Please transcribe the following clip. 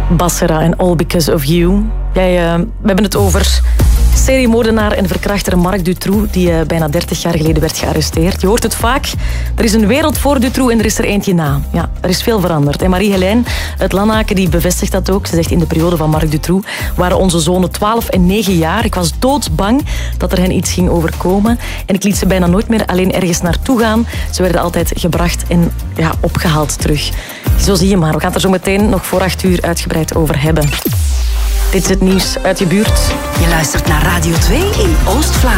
Basra en All Because of You. We hebben het over seriemoordenaar en verkrachter Marc Dutroux, die bijna 30 jaar geleden werd gearresteerd. Je hoort het vaak. Er is een wereld voor Dutroux en er is er eentje na. Ja, er is veel veranderd. En Marie-Helijn uit Lanaken die bevestigt dat ook. Ze zegt, in de periode van Marc Dutroux waren onze zonen 12 en 9 jaar. Ik was doodsbang dat er hen iets ging overkomen. En ik liet ze bijna nooit meer alleen ergens naartoe gaan. Ze werden altijd gebracht en opgehaald terug. Zo zie je maar. We gaan het er zo meteen nog voor 8 uur uitgebreid over hebben. Dit is het nieuws uit je buurt. Je luistert naar Radio 2 in Oost-Vlaanderen.